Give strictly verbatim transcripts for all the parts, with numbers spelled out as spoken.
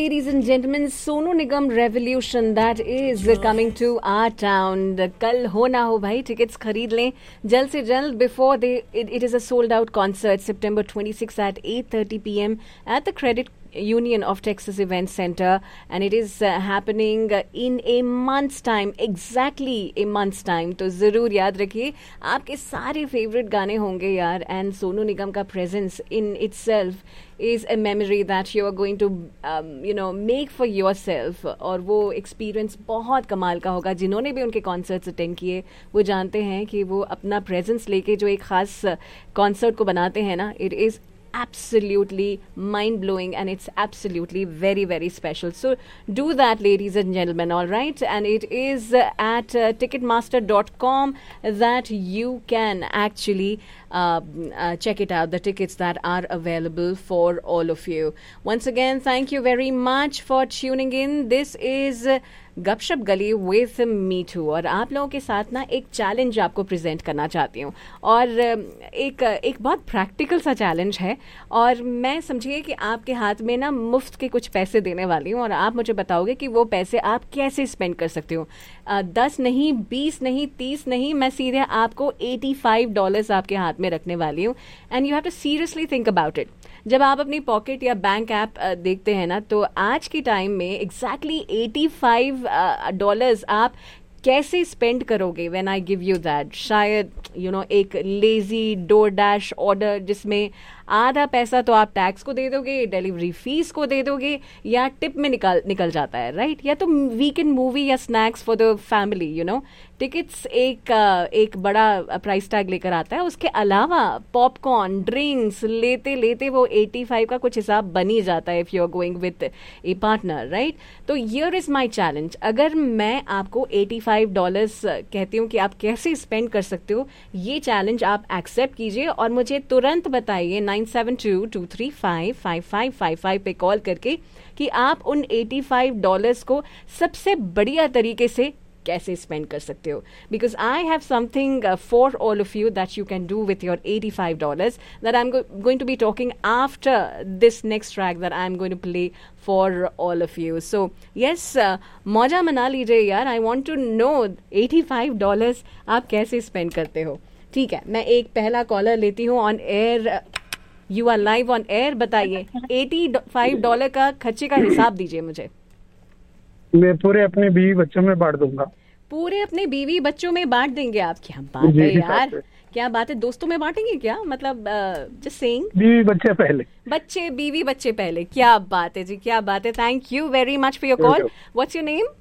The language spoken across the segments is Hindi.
ladies and gentlemen, Sonu Nigam Revolution that is coming to our town. कल हो ना हो भाई, tickets खरीद लें जल्द से जल्द before they it, it is a sold out concert September twenty-sixth at eight thirty p m at the Credit Union of Texas Event Center, and it is uh, happening uh, in a month's time, exactly a month's time. तो ज़रूर याद रखिए आपके सारे फेवरेट गाने होंगे यार, and सोनू निगम का presence in itself is a memory that you are going to um, you know make for yourself. और वो experience बहुत कमाल का होगा. जिन्होंने भी उनके concerts attend किए वो जानते हैं कि वो अपना presence लेके जो एक खास concert को बनाते हैं ना, it is absolutely mind-blowing and it's absolutely very very special. So do that, ladies and gentlemen, all right? And it is uh, at uh, ticketmaster dot com that you can actually uh, uh, check it out, the tickets that are available for all of you. Once again, thank you very much for tuning in. This is uh, गपशप गली विथ मी टू, और आप लोगों के साथ ना एक चैलेंज आपको प्रेजेंट करना चाहती हूँ, और एक एक बहुत प्रैक्टिकल सा चैलेंज है, और मैं समझिए कि आपके हाथ में ना मुफ्त के कुछ पैसे देने वाली हूँ, और आप मुझे बताओगे कि वो पैसे आप कैसे स्पेंड कर सकते हो. दस नहीं, बीस नहीं, तीस नहीं, मैं सीधे आपको एटी फाइव डॉलर्स आपके हाथ में रखने वाली हूँ, and you have to seriously think about it. जब आप अपनी पॉकेट या बैंक ऐप देखते हैं ना, तो आज के टाइम में एग्जैक्टली एटी फाइव डॉलर्स आप कैसे स्पेंड करोगे when I give you that. शायद यू you नो know, एक लेजी डोर डैश ऑर्डर जिसमें आधा पैसा तो आप टैक्स को दे दोगे, डिलीवरी फीस को दे दोगे, या टिप में निकल निकल जाता है, राइट right? या तो वीकेंड मूवी या snacks for the family. You know tickets एक एक बड़ा प्राइस टैग लेकर आता है. उसके अलावा पॉपकॉर्न, ड्रिंक्स लेते लेते वो एटी फाइव का कुछ हिसाब बन ही जाता है if you are going with A partner, right. तो हियर इज माई चैलेंज. अगर मैं आपको एटी फाइव डॉलर्स कहती हूँ कि आप कैसे स्पेंड कर सकते हो, ये चैलेंज आप एक्सेप्ट कीजिए और मुझे तुरंत बताइए nine seven to to three five five five five five पे कॉल करके कि आप उन एटी फाइव डॉलर्स को सबसे बढ़िया तरीके से कैसे स्पेंड कर सकते हो. Because I have something for all of you that you can do with your eighty five dollars that I am going to be talking after this next track that I am going to play for all of you. So yes, मौजा मना लीजिए यार. I want to know eighty five dollars आप कैसे स्पेंड करते हो. ठीक है, मैं एक पहला कॉलर लेती हूँ on air. You are live on air. बताइए, एटी फाइव डॉलर का खर्चे का हिसाब दीजिए मुझे. मैं पूरे अपने बीवी बच्चों में बांट दूंगा. पूरे अपने बीवी बच्चों में बांट देंगे आप? क्या बात है यार, क्या बात है. दोस्तों में बांटेंगे क्या? मतलब जस्ट सेइंग. बीवी बच्चे पहले. बच्चे बीवी बच्चे पहले. क्या बात है जी, क्या बात है. Thank you very much for your call. What's your name?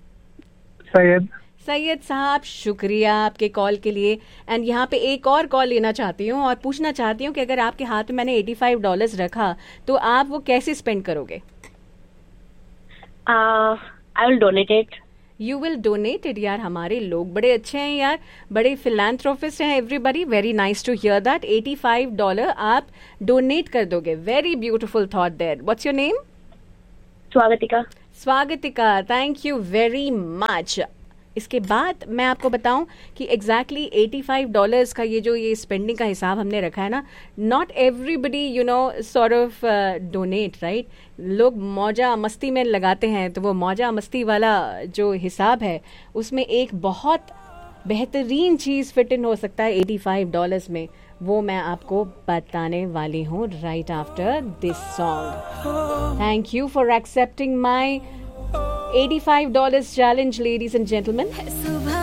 Syed. Syed साहब, शुक्रिया आपके कॉल के लिए. एंड यहाँ पे एक और कॉल लेना चाहती हूँ और पूछना चाहती हूँ कि अगर आपके हाथ में मैंने एटी फाइव डॉलर्स रखा तो आप वो कैसे स्पेंड करोगे? I will donate it. You will donate it. यार हमारे लोग बड़े अच्छे हैं यार, बड़े फिलैंथ्रोपिस्ट हैं everybody. Very nice to here that. Eighty five dollar आप डोनेट कर दोगे. Very beautiful thought there. What's your name? Swagatika. Swagatika, thank you very much. इसके बाद मैं आपको बताऊं कि एग्जैक्टली एटी फाइव डॉलर्स का ये जो ये स्पेंडिंग का हिसाब हमने रखा है ना, not everybody you know sort of donate, right. लोग मौजा मस्ती में लगाते हैं, तो वो मौजा मस्ती वाला जो हिसाब है उसमें एक बहुत बेहतरीन चीज़ फिट इन हो सकता है एटी फाइव डॉलर्स में. वो मैं आपको बताने वाली हूँ right after this song. Thank you for accepting my eighty-five dollars challenge, ladies and gentlemen.